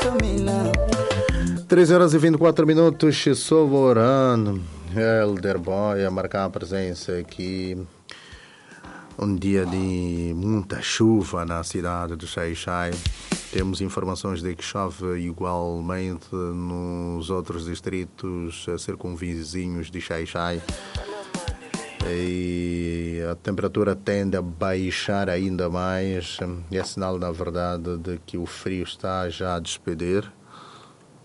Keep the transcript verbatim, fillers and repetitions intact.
três horas e vinte e quatro minutos, Soborano, Elder Boy a marcar a presença aqui. Um dia de muita chuva na cidade de Xai-Xai. Temos informações de que chove igualmente nos outros distritos circunvizinhos de Xai-Xai. E a temperatura tende a baixar ainda mais. É sinal, na verdade, de que o frio está já a despedir.